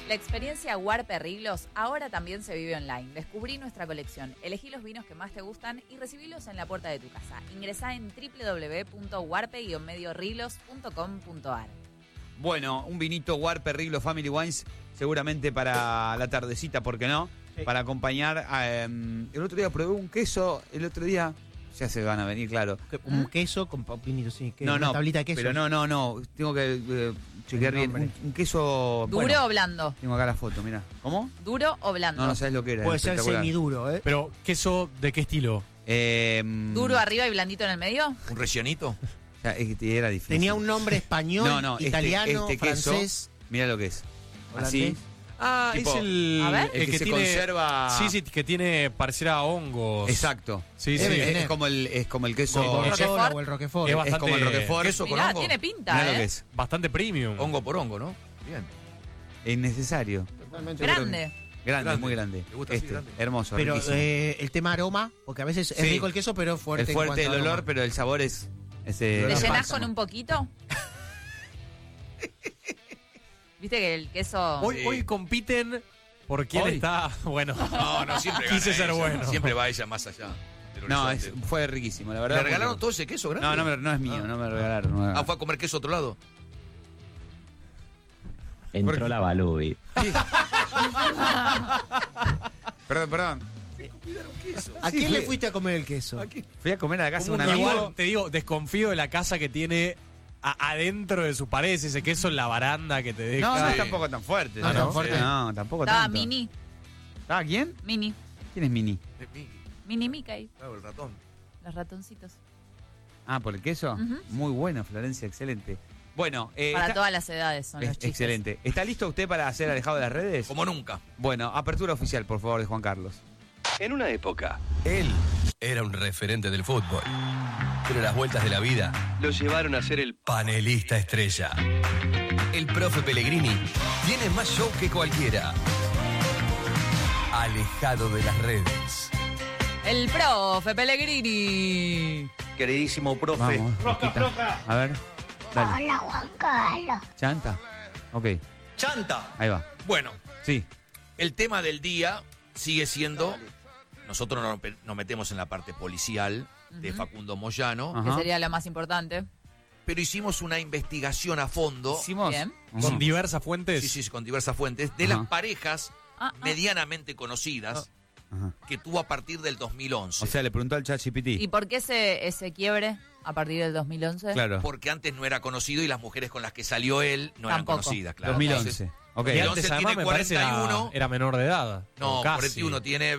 La experiencia Warpe Riglos ahora también se vive online. Descubrí nuestra colección, elegí los vinos que más te gustan y recibilos en la puerta de tu casa. Ingresá en www.warpe-riglos.com.ar. Bueno, un vinito Warpe Riglos Family Wines, seguramente para la tardecita, ¿por qué no? Sí. Para acompañar. El otro día probé un queso, ya se van a venir, claro. Un queso con vinito, sí. No, una tablita de queso. Pero no, tengo que chequear bien. Un queso... ¿Duro o blando? Tengo acá la foto, mira. ¿Cómo? ¿Duro o blando? No sabes lo que era. Puede ser semiduro, ¿eh? Pero, ¿queso de qué estilo? ¿Duro arriba y blandito en el medio? ¿Un rellenito? Era difícil. Tenía un nombre español, italiano, francés. Mira lo que es. Holandés. Así. Ah, tipo, es el que se tiene, conserva. Sí, que tiene pareciera hongos. Exacto. Sí. Es como el queso. O el Roquefort. o el Roquefort. Es bastante- como el Roquefort. Queso con Mirá, hongo. tiene pinta, Mirá lo que ¿eh? es. Bastante premium. Hongo por hongo, ¿no? Bien. Es necesario. Totalmente. Grande. Grande, muy grande. ¿Te gusta así, grande? Hermoso, Pero riquísimo. el tema aroma, porque a veces es Sí. rico el queso, pero es fuerte. Es en fuerte cuanto el a olor, aroma. pero el sabor es... ¿Te Lo llenás pasa, con ¿no? un poquito? Viste que el queso... Hoy compiten por quién Hoy. está. Bueno, No, siempre quise gana ser ella. bueno. Siempre va ella más allá del No, horizonte. fue riquísimo, la verdad. ¿Le regalaron porque- todo ese queso grande? No es mío, no me regalaron. No. ¿Fue a comer queso a otro lado? Entró la Balubi. Perdón. ¿A quién le fuiste a comer el queso? Fui a comer a la casa de un amigo. Igual, te digo, desconfío de la casa que tiene adentro de sus paredes, ese queso en la baranda que te deja. No, no es Sí. tampoco tan fuerte. No, tan fuerte. No, tampoco Estaba tanto. Mini. ¿Ah, quién? Mini. ¿Quién es Mini? Mini Mickey. Claro, el ratón. Los ratoncitos. Ah, ¿por el queso? Ujú. Muy bueno, Florencia, excelente. Bueno, Para todas las edades son los chistes. excelente. ¿Está listo usted para ser alejado de las redes? Como nunca. Bueno, apertura oficial, por favor, de Juan Carlos. En una época, él era un referente del fútbol. Pero las vueltas de la vida lo llevaron a ser el panelista estrella. El profe Pellegrini tiene más show que cualquiera. Alejado de las redes. El profe Pellegrini. Queridísimo profe. Vamos, Roquita. A ver, dale. Hola, Juan Carlos. ¿Chanta? Ok, ¡Chanta! ahí va. Bueno, Sí. el tema del día sigue siendo... Nosotros nos metemos en la parte policial de Ujú. Facundo Moyano, Ajá. Que sería lo más importante. pero hicimos una investigación a fondo, Hicimos... Bien. Con diversas fuentes. sí, con diversas fuentes, de Ajá. las parejas medianamente conocidas Ajá. que tuvo a partir del 2011. O sea, le preguntó al ChatGPT. ¿Y por qué ese quiebre a partir del 2011? Claro. Porque antes no era conocido y las mujeres con las que salió él no eran Tampoco. conocidas, claro. 2011. Ok. Y Entonces antes tiene además me parece 41. era menor de edad. No, o casi. 41 tiene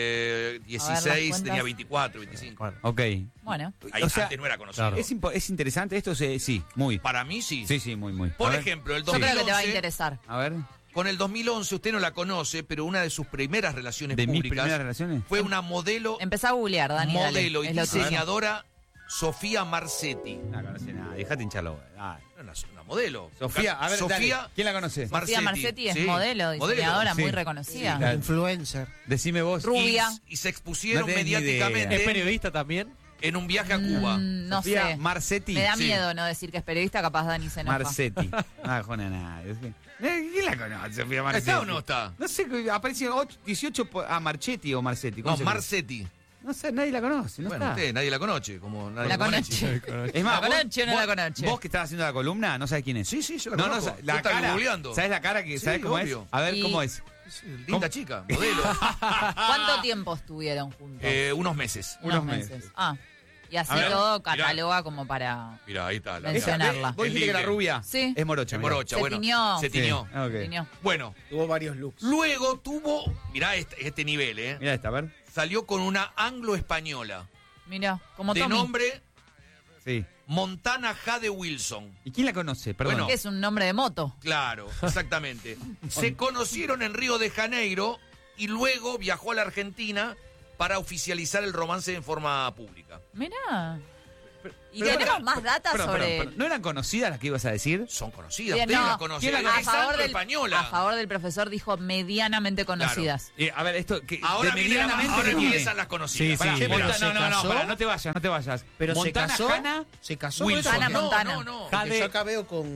16, cuentas. tenía 24, 25. Bueno, Ok. Bueno. Ahí O sea, antes no era conocido. claro. Es interesante esto, sí, muy. Para mí sí. Sí, muy. Por A ver, ejemplo, el Yo creo que te va a 2011, interesar. A ver, con el 2011 usted no la conoce, pero una de sus primeras relaciones de mis públicas primeras relaciones. fue una modelo, Empezá a googlear, Dani. dale. modelo y Es lo tuyo. diseñadora Sofía Marcetti. No conoce nada, dejate hincharlo. Dale. Una modelo. Sofía, a ver, Sofía dale. ¿Quién la conoce? Sofía Marcetti es sí. modelo, diseñadora Sí. muy reconocida. Claro. Influencer. Decime vos. Rubia. Y se expusieron No tenés ni idea. mediáticamente ¿Es periodista también? en un viaje a Cuba. No Sofía sé. Marcetti. Me da Sí. miedo no decir que es periodista, capaz Dani se enoja. Marcetti. Ah, Juana, nada. ¿Quién la conoce, Sofía Marcetti? ¿Está o no está? No sé, apareció 18 Marchetti o Marcetti. ¿cómo No, se Marcetti. No sé, nadie la conoce, no Bueno, está. usted, nadie la conoce. Como nadie La conoce. Es más, ¿La conoce o no la conoce? Vos que estás haciendo la columna, no sabes quién es. Sí, yo la No, conozco. la Yo estaba cara. googleando. ¿Sabes la cara que Sí, sabes cómo obvio. es? A ver Y- cómo es. Sí, linda chica, modelo. ¿Cuánto tiempo estuvieron juntos? Unos meses. unos meses. Ah, y así A ver, todo mirá. cataloga como para... Mira, ahí está. La Mencionarla. Vos dijiste que era libre. rubia. Sí. Es morocha. Es mirá. morocha, Se bueno. tiñó. Se tiñó. Ah, ok. Tiñó. Bueno, Tuvo varios looks. luego tuvo, mirá este nivel, Mirá esta, a ver. Salió con una anglo-española Mira, como de Tommy. nombre Sí. Montana Jade Wilson. ¿Y quién la conoce? Perdón. Bueno. Que es un nombre de moto. Claro, exactamente. Se conocieron en Río de Janeiro y luego viajó a la Argentina para oficializar el romance en forma pública. Mirá. ¿Y Pero tenemos pará, más data perdón, sobre...? perdón. ¿No eran conocidas las que ibas a decir? Son conocidas, Bien, ustedes no. la conocen. ¿Quién la Es anglo-española. a favor del profesor dijo medianamente conocidas. A ver, esto... Que, Ahora, de viene la- medianamente ahora que tiene. empiezan las conocidas. Sí, Pará, sí, Montana- pero no, se casó. pará, no te vayas. Pero Montana se casó. Hanna Se casó. Wilson. Hannah No, Montana. no. Porque Jade- yo acá veo con...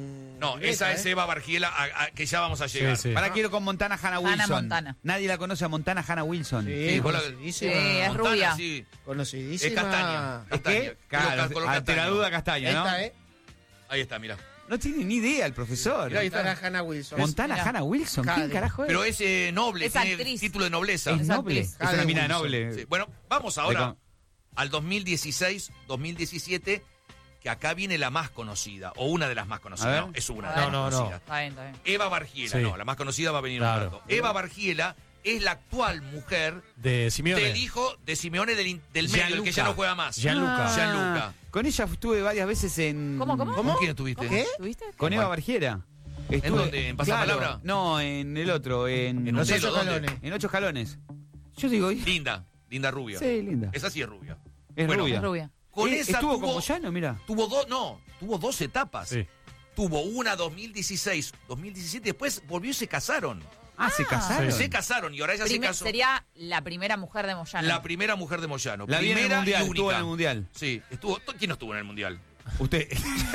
No, esa es Eva Bargiela, que ya vamos a llegar. Sí. Ahora quiero con Montana Hannah Wilson. Montana. Nadie la conoce a Montana Hannah Wilson. Sí, vos la- conocidísima. Sí, es Montana, rubia. sí. Conocidísima. Es castaña. Castaña. Claro, Color ante la castaño. duda castaña, ¿no? Esta, Ahí está, mira. No tiene ni idea el profesor. Mirá, ahí está. Montana Hannah Wilson. Montana Mirá. Hannah Wilson. ¿Quién Caddy. carajo es? Pero es noble, Es tiene actriz. título de nobleza. Es Es noble. actriz. Es una mina Wilson. noble. Sí. Bueno, vamos ahora al 2016, 2017, que acá viene la más conocida, o una de las más A conocidas. ver. No, es una A de las ver. más No. conocidas. Está bien, está bien. Eva Bargiela, Sí. no, la más conocida va a venir Claro. un rato. Eva Bargiela es la actual mujer De Simeone. del hijo de Simeone del medio, el que ya no juega más. Gianluca. Ah, Gianluca. Con ella estuve varias veces en... ¿Cómo? ¿Con quién estuviste? ¿Qué? ¿Tuviste? Con Eva Bargiera. ¿En dónde? ¿En Pasapalabra? Claro, no, en el otro, en... ¿En Los Otelo, 8 dónde? escalones. En 8 escalones. Yo digo... Linda rubia. Sí, linda. Esa sí es rubia. Es bueno, rubia. Es rubia. Con esa estuvo tuvo, con Moyano, mira. tuvo dos etapas. Sí. Tuvo una 2016, 2017, después volvió y se casaron. Ah, se casaron. Se casaron y ahora ella se casó. Sería la primera mujer de Moyano. La primera mujer de Moyano. La vi en el primera mundial, y estuvo única. en el mundial. Sí, estuvo. ¿Quién no estuvo en el mundial? Usted.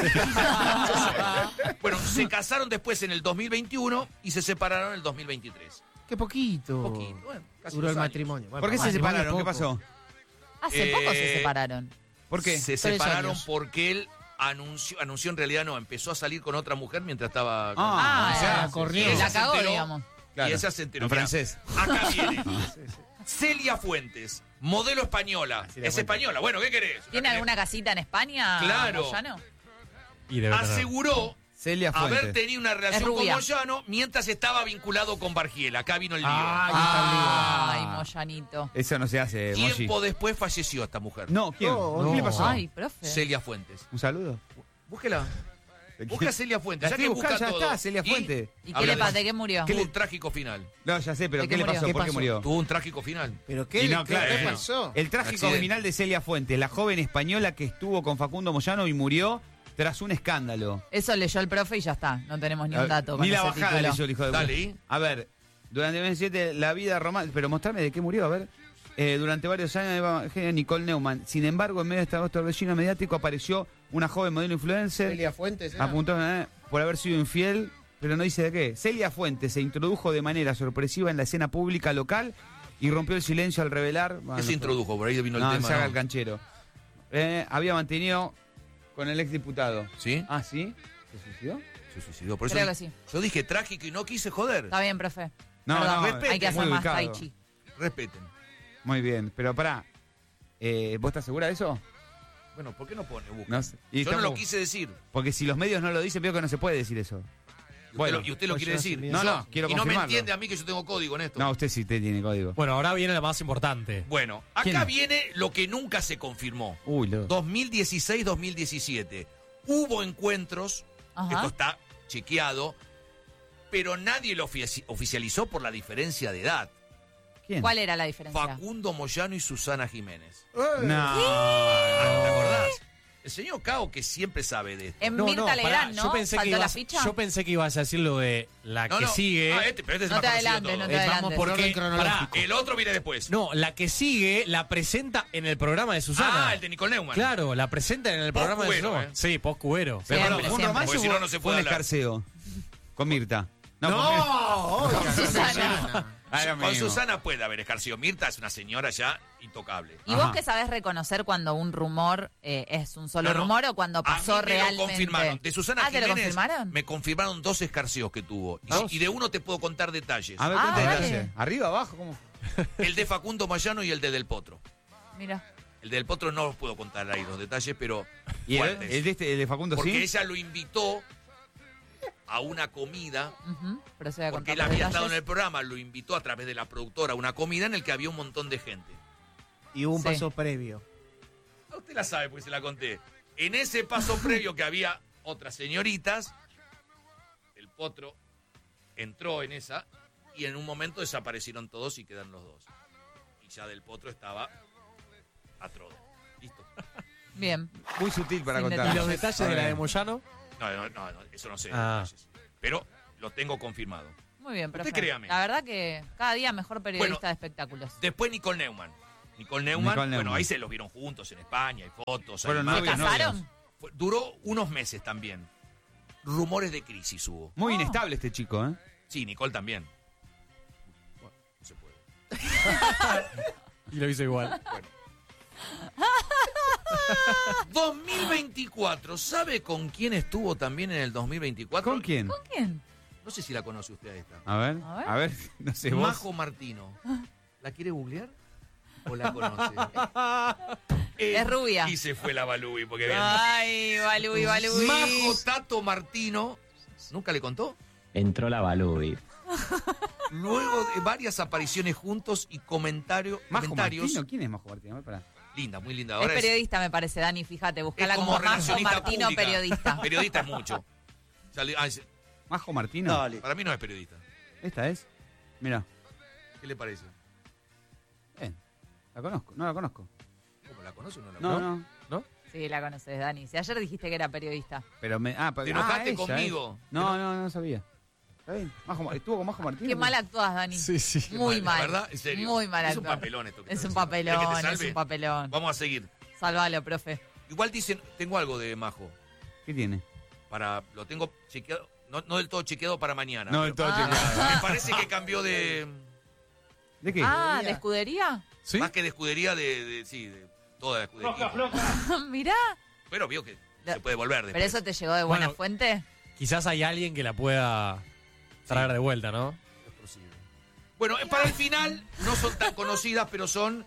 Bueno, se casaron después en el 2021 y se separaron en el 2023. Qué poquito. Poquito, bueno, casi Duró el 2 años. matrimonio. Bueno, ¿Por qué se matrimonio separaron? ¿Qué poco. pasó? Hace poco se separaron. ¿Por qué? Se 3 separaron años. porque él anunció en realidad no, empezó a salir con otra mujer mientras estaba... Ah, o sea, corrió. Y ella La se cagó, enteró, digamos. Claro, Y ella se enteró. en Mirá, francés. Acá viene. Celia Fuentes, modelo española. Celia Es Fuentes. española. Bueno, ¿qué querés? ¿Tiene alguna casita en España? Claro. Moyano? Y debe tener. Aseguró Celia haber Fuentes. tenido una relación Es con rubia. Moyano mientras estaba vinculado con Bargiela. Acá vino el lío. Ay, Moyanito. Eso no se hace, Moshi. Tiempo después falleció esta mujer. No, ¿quién? No, ¿Qué le pasó? Ay, profe. Celia Fuentes. ¿Un saludo? Búsquela. Busca a Celia Fuentes. La Ya estoy que buscando, busca ya todo. está, Celia Fuentes. ¿Y qué Habla le de- pasó? ¿De qué murió? Tuvo un trágico final. No, ya sé, pero ¿De ¿qué qué le murió? pasó? ¿Qué ¿Por qué pasó? murió? Tuvo un trágico final. ¿Pero qué, Y no, claro, ¿qué bueno. pasó? El trágico Accidente. final de Celia Fuentes, la joven española que estuvo con Facundo Moyano y murió tras un escándalo. Eso leyó el profe y ya está. No tenemos ni un dato. con Ni la ese bajada título. le hizo el hijo de Dale, puta. ¿y? A ver, durante el 27 la vida romántica. Pero mostrame de qué murió, a ver. Durante varios años Eva Nicole Neumann. Sin embargo, en medio de este torbellino mediático apareció una joven modelo influencer. Celia Fuentes. ¿era? Apuntó por haber sido infiel, pero no dice de qué. Celia Fuentes se introdujo de manera sorpresiva en la escena pública local y rompió el silencio al revelar. ¿Qué se introdujo? Por ahí vino el No, tema. se haga ¿no? el canchero. Había mantenido con el exdiputado. ¿Sí? Ah, ¿sí? ¿Se suicidó? Se suicidó. Por eso Creo que sí. Yo dije trágico y no quise joder. Está bien, profe. No, Perdón, no, respete, hay que muy hacer más ubicado. tai chi. Respeten. Muy bien, pero pará. ¿Vos estás segura de eso? Bueno, ¿por qué no pone? Busca. No sé. Y Yo no lo estamos- quise decir. Porque si los medios no lo dicen, veo que no se puede decir eso. Bueno, ¿Y usted lo pues quiere yo decir? asumí No, eso. no, quiero Y no me confirmarlo. entiende a mí que yo tengo código en esto. No, usted sí te tiene código. Bueno, ahora viene la más importante. Bueno, ¿Quién acá es? viene lo que nunca se confirmó. Uy, 2016-2017. Hubo encuentros, Ajá. esto está chequeado, pero nadie lo oficializó por la diferencia de edad. ¿quién? ¿Cuál era la diferencia? Facundo Moyano y Susana Jiménez. No. Ah, ¿te acordás? El señor Cao que siempre sabe de esto. En Mirta Legrand, ¿no? Yo pensé, ¿Faltó que la ibas, ficha? yo pensé que ibas a decir lo de la que sigue. Ah, pero este es No más te conocido de adelantes, todos. no te Vamos adelantes. porque Orden cronológico. pará, El otro viene después. no, la que sigue la presenta en el programa de Susana. Ah, el de Nicole Neumann. Claro, la presentan en el programa de Post-cubero, Susana. Sí, post-cubero. Pero Siempre, bueno, ¿fue un siempre. romance Porque si o no, no se fue puede un hablar. escarceo? Con Mirta. No, con No, oiga, Susana. Ah, era Con mismo. Susana puede haber escarcido. Mirta es una señora ya intocable. ¿Y Ajá. vos que sabés reconocer cuando un rumor es un solo No, no. rumor o cuando pasó A mí me realmente? lo confirmaron. De Susana ¿te lo Jiménez confirmaron? me confirmaron 2 escarceos que tuvo. Y de uno te puedo contar detalles. A ver, Ah, cuente dale. detalles. ¿Arriba, abajo? ¿Cómo? El de Facundo Moyano y el de Del Potro. Mira. El de Del Potro no los puedo contar ahí los detalles, pero ¿Y fuertes. el de Facundo Porque sí? ella lo invitó a una comida, Ujú, pero se voy a porque contar él los había estado en detalles. el programa, lo invitó a través de la productora a una comida en el que había un montón de gente. Y hubo un Sí. paso previo. Ah, usted la sabe, porque se la conté. En ese paso previo que había otras señoritas, el Potro entró en esa y en un momento desaparecieron todos y quedan los dos. Y ya Del Potro estaba a trodo. Listo. Bien. Muy sutil para Sin contar. ¿Y los detalles de la de Moyano? No, eso no sé. Ah. detalles. Pero lo tengo confirmado. Muy bien, Usted profe. créame. La verdad que cada día mejor periodista Bueno, de espectáculos. Después Nicole Neumann. Nicole Neumann, Nicole bueno, Neumann. ahí se los vieron juntos en España, hay fotos. hay Fueron imágenes. ¿Se novios, casaron? Duró unos meses también. rumores de crisis hubo. Muy inestable este chico, ¿eh? Sí, Nicole también. Bueno, no se puede. Y lo hizo igual. Bueno. 2024. ¿Sabe con quién estuvo también en el 2024? ¿Con quién? ¿Con quién? No sé si la conoce usted a esta. A ver, no sé vos. Majo Martino. ¿La quiere googlear? ¿O la conoce? Es rubia. Y se fue la Balui, porque bien. Ay, Balui. Majo Tato Martino. ¿Nunca le contó? Entró la Balui. Luego de varias apariciones juntos y comentarios. ¿Majo Martino? ¿Quién es Majo Martino? Pará. Linda, muy linda. Es Ahora periodista, me parece, Dani, fíjate, buscala es como Majo relacionista Martino, pública. periodista. Periodista es mucho. ¿Majo Martino? Dale. Para mí no es periodista. ¿Esta es? Mira. ¿Qué le parece? La conozco, no la conozco. ¿Cómo la conoce o no la conoce? No. ¿No? Sí, la conoces, Dani. Si ayer dijiste que era periodista. Pero me. Te enojaste ella, conmigo. No sabía. ¿Está bien? ¿Estuvo con Majo Martino? Qué mal actuás, Dani. Sí. Muy mal. ¿La verdad? ¿En serio? Muy mal Es un actuado. papelón esto. que Es estás un haciendo. ¿Querés que te papelón, es salve? un papelón. Vamos a seguir. Salvalo, profe. Igual dicen, tengo algo de Majo. ¿Qué tiene? Lo tengo chequeado, no del todo chequeado para mañana. No del todo Ah. chequeado. Me parece que cambió de. ¿De qué? Ah, ¿de escudería? ¿Sí? Más que de escudería, de toda la escudería. Mirá. Pero vio que se puede volver después. ¿Pero eso te llegó de buena Bueno. fuente? Quizás hay alguien que la pueda traer de vuelta, ¿no? Es posible. Bueno, para el final, no son tan conocidas, pero son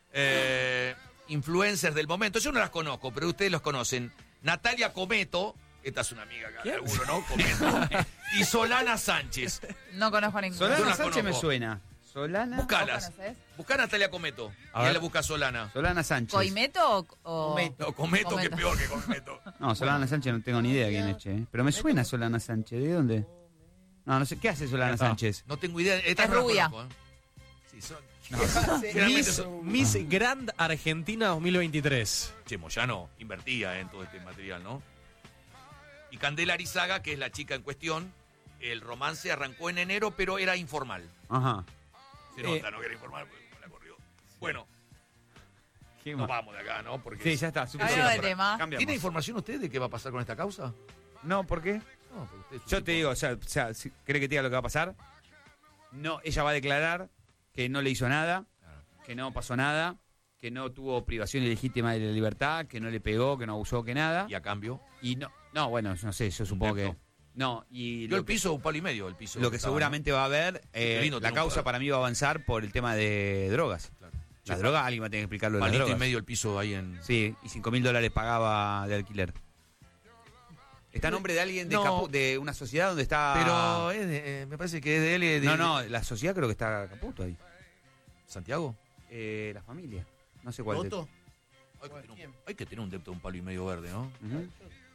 influencers del momento. Yo no las conozco, pero ustedes los conocen. Natalia Cometo, esta es una amiga acá, seguro, ¿no? Cometo. Y Solana Sánchez. No conozco ninguna. Yo Solana la Sánchez me conozco. suena. Solana. Buscalas. ¿Vos conocés? Buscá a Natalia Cometo. A Y ver. él le busca Solana. Solana Sánchez. ¿Coimeto o...? No, Cometo, que es peor que Cometo. No, Solana Sánchez no tengo ni idea quién es, che. Pero me suena Solana Sánchez. ¿De dónde? No sé. ¿Qué hace Solana Sánchez? No tengo idea. Esta Es no la rubia. conozco, ¿eh? Sí, son. Generalmente son. Miss Grand Argentina 2023. Che, Moyano invertía en todo este material, ¿no? Y Candela Arizaga, que es la chica en cuestión, el romance arrancó en enero, pero era informal. Ajá. Se nota, ¿no? Que era informal, porque la corrió. Bueno, ¿Qué nos más? vamos de acá, ¿no? Porque Sí, ya está. Cambiamos Suficiente. de tema. Cambiamos. ¿Tiene información usted de qué va a pasar con esta causa? No, ¿por qué? No, porque usted es un Yo tipo- te digo, o sea, si ¿cree que te diga lo que va a pasar? No, ella va a declarar que no le hizo nada, que no pasó nada, que no tuvo privación ilegítima de la libertad, que no le pegó, que no abusó, que nada. Y a cambio, Y no, bueno, no sé, yo supongo que... No, y dio el lo que, piso, un palo y medio el piso. lo que estaba, seguramente va a haber, Qué lindo la tiene un causa poder. para mí va a avanzar por el tema de drogas. ¿no? Claro. Las drogas, alguien va a tener que explicarlo de las Palito y drogas. medio el piso ahí en... Sí, y $5.000 pagaba de alquiler. Está a nombre de alguien de, No. de una sociedad donde está... Pero es me parece que es de él y de... No, la sociedad creo que está Caputo ahí. ¿Santiago? La familia. No sé cuál. ¿Toto? Hay que tener un depto de un palo y medio verde, ¿no? Ujú.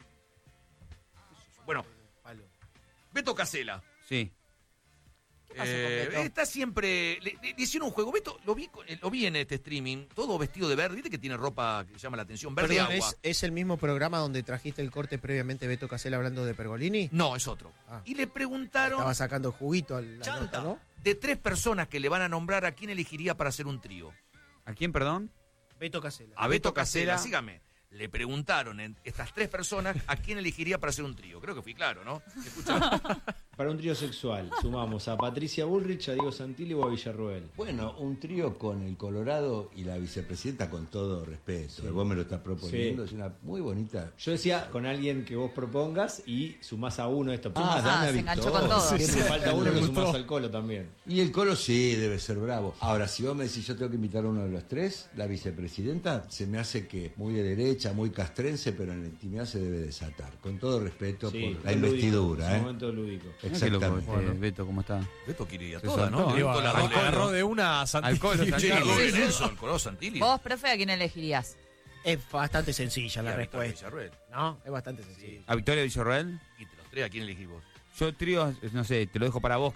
Bueno, Beto Casella. Sí. pasó con Beto? Está siempre. Le hicieron un juego. Beto, lo vi en este streaming, todo vestido de verde. ¿Viste que tiene ropa que llama la atención? Verde Perdón, agua. ¿es el mismo programa donde trajiste el corte previamente Beto Casella hablando de Pergolini? No, es otro. Ah. Y le preguntaron Estaba sacando juguito a la nota, ¿no? de 3 personas que le van a nombrar a quién elegiría para hacer un trío. ¿A quién, perdón? Beto Casella. A Beto Casella, sígame. Le preguntaron estas 3 personas a quién elegiría para hacer un trío. Creo que fui claro, ¿no? Escuchá. Para un trío sexual, sumamos a Patricia Bullrich, a Diego Santilli o a Villarroel. Bueno, un trío con el Colorado y la vicepresidenta, con todo respeto. Sí. Vos me lo estás proponiendo, Sí. es una muy bonita. Yo decía con alguien que vos propongas y sumás a uno esta Ah, opción. dame a se enganchó Victoria. con todo. Sí, Siempre falta uno que Me sumás gustó. al Colo también. Y el Colo sí, debe ser bravo. Ahora, si vos me decís yo tengo que invitar a uno de los 3, la vicepresidenta, se me hace que muy de derecha, muy castrense, pero en la intimidad se debe desatar. Con todo respeto Sí, por la lúdico, investidura, es un ¿eh? momento lúdico. Mirá qué loco, Exactamente. Beto, ¿cómo está? Beto quiere ir a Se todas, ¿no? soltó, Quiere Digo, toda la doble, agarró ¿no? de una a Santilli. Al Colo, Che, Santilli. la doble Sí, sí. Nelson, Colorado Santilli. Vos, profe, ¿a quién elegirías? Es bastante sencilla Y la a Victoria respuesta. Villarroel. No, es bastante sencilla. ¿A Victoria Villarroel? Y de los 3, ¿a quién elegís vos? Yo tríos, no sé, te lo dejo para vos.